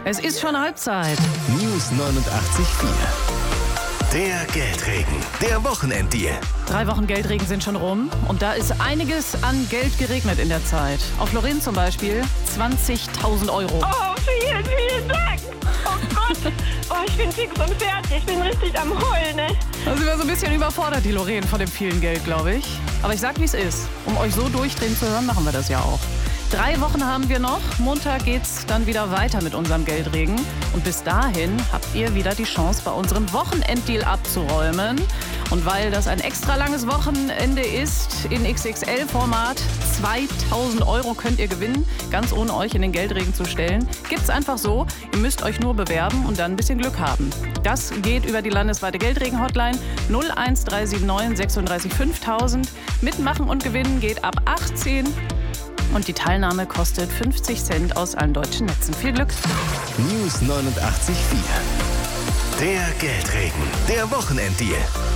Es ist schon Halbzeit. News 89.4. Der Geldregen, der Wochenenddeal. 3 Wochen Geldregen sind schon rum und da ist einiges an Geld geregnet in der Zeit. Auf Lorraine zum Beispiel 20.000 Euro. Oh, vielen, vielen Dank. Oh Gott. Oh, ich bin fix und fertig. Ich bin richtig am Heulen, ne? Da sind wir so ein bisschen überfordert, die Lorraine, von dem vielen Geld, glaube ich. Aber ich sag, wie es ist. Um euch so durchdrehen zu hören, machen wir das ja auch. 3 Wochen haben wir noch. Montag geht's dann wieder weiter mit unserem Geldregen. Und bis dahin habt ihr wieder die Chance, bei unserem Wochenenddeal abzuräumen. Und weil das ein extra langes Wochenende ist, in XXL-Format, 2.000 Euro könnt ihr gewinnen, ganz ohne euch in den Geldregen zu stellen. Gibt's einfach so. Ihr müsst euch nur bewerben und dann ein bisschen Glück haben. Das geht über die landesweite Geldregen-Hotline 01379 36 5000. Mitmachen und gewinnen geht ab 18. Und die Teilnahme kostet 50 Cent aus allen deutschen Netzen. Viel Glück! News 89.4. Der Geldregen, der Wochenenddeal.